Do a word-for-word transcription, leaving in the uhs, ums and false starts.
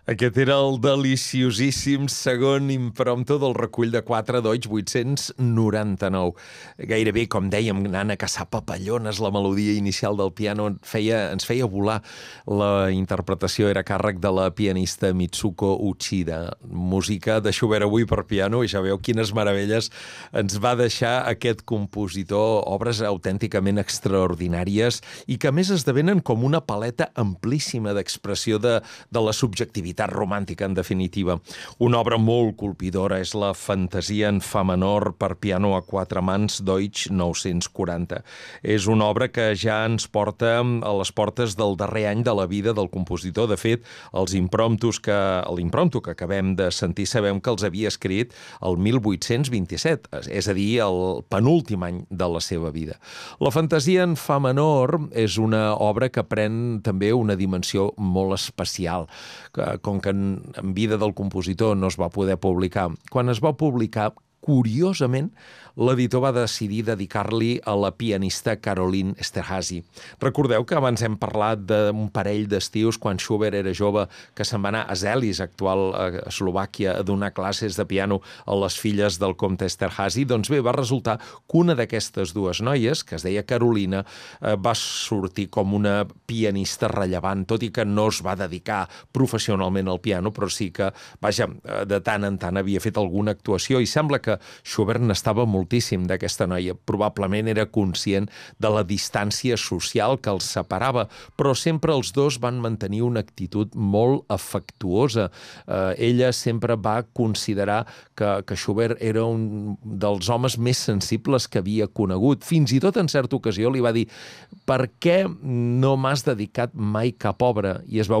Aquest era el deliciosíssim segon impromptu del recull de quatre Deutsch vuit-cents noranta-nou. Gairebé, com dèiem, anant a caçar papallones, la melodia inicial del piano feia, ens feia volar. La interpretació era a càrrec de la pianista Mitsuko Uchida. Música de Schubert avui per piano, i ja veu quines meravelles ens va deixar aquest compositor, obres autènticament extraordinàries i que a més esdevenen com una paleta amplíssima d'expressió de, de la subjectivitat romàntica, en definitiva. Una obra molt colpidora és la Fantasia en fa menor per piano a quatre mans Deutsch nou-cents quaranta. És una obra que ja ens porta a les portes del darrer any de la vida del compositor. De fet, els impromptus que, l'impromptu que acabem de sentir sabem que els havia escrit el mil vuit-cents vint-i-set, és a dir, el penúltim any de la seva vida. La Fantasia en fa menor és una obra que pren també una dimensió molt especial, que com que en, en vida del compositor no es va poder publicar. Quan es va publicar, curiosament, l'editor va decidir dedicar-li a la pianista Caroline Esterhazy. Recordeu que abans hem parlat d'un parell d'estius quan Schubert era jove, que se'n va anar a Zelis, actual a Eslovàquia, a donar classes de piano a les filles del comte Esterhazy. Doncs bé, va resultar que una d'aquestes dues noies, que es deia Carolina, va sortir com una pianista rellevant, tot i que no es va dedicar professionalment al piano, però sí que, vaja, de tant en tant havia fet alguna actuació, i sembla que Schubert n'estava moltíssim d'aquesta noia. Probablement era conscient de la distància social que els separava, però sempre els dos van mantenir una actitud molt afectuosa. Eh, ella sempre va considerar que, que Schubert era un dels homes més sensibles que havia conegut. Fins i tot en certa ocasió li va dir: per què no m'has dedicat mai cap obra? I es va